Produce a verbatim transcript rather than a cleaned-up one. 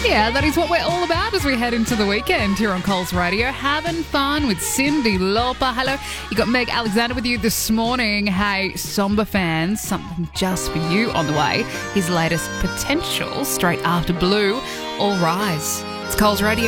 yeah, that is what we're all about as we head into the weekend here on Coles Radio. Having fun with Cyndi Lauper. Hello, you got Meg Alexander with you this morning. Hey, Somber fans, something just for you on the way. His latest Potential, straight after Blue. All rise. It's Coles Radio.